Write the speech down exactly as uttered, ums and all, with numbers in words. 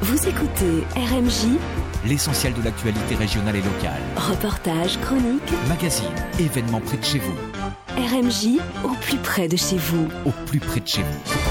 Vous écoutez R M J, l'essentiel de l'actualité régionale et locale. Reportages, chroniques, magazines, événements près de chez vous. R M J, au plus près de chez vous. Au plus près de chez vous.